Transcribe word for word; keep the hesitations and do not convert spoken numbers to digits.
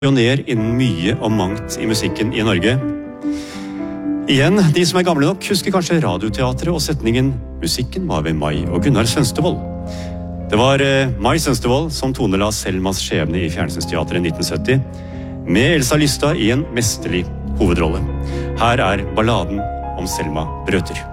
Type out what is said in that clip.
pioner innen mye og mangt i musikken i Norge. Igjen, de som er gamle nok husker kanskje radioteatret og setningen «Musikken var ved Mai og Gunnar Sønstevold». Det var eh, Mai Sønstevold som tonela Selmas skjebne i Fjernsynsteatret i nitten sytti, med Elsa Lystad i en mesterlig hovedrolle. Her er balladen om Selma Brøter.